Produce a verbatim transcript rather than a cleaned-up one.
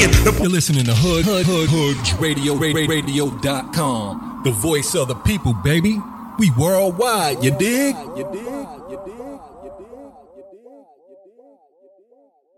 digging. You're listening to Hood, Hood, Hood, Hood Radio, Radio dot com. The voice of the people, baby. We worldwide, you dig? You dig? You dig?